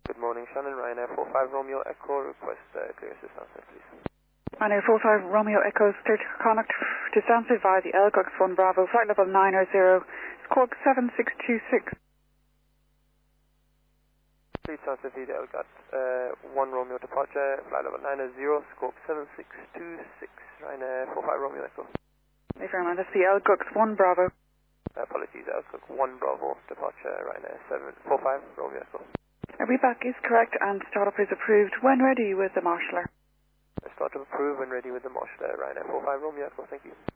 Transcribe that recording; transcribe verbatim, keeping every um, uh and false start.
Good morning, Shannon. Ryanair four five Romeo Echo, request uh, clear assistance, please. Ryanair four five Romeo Echo, clear to contact to Stansted via the L Gux one Bravo, flight level nine zero, squawk seven six two six. Please Stansted via the L Gux uh, one Romeo departure, flight level nine zero, squawk seven six two six, Ryanair four five Romeo Echo. Thank you very much. That's the L Gux one Bravo. Uh, apologies, L Gux one Bravo departure, Ryanair seven four five Romeo Echo. A reback is correct and startup is approved when ready with the marshaller. Start to approve when ready with the marshaller, Ryanair four five Romeo Echo, thank you.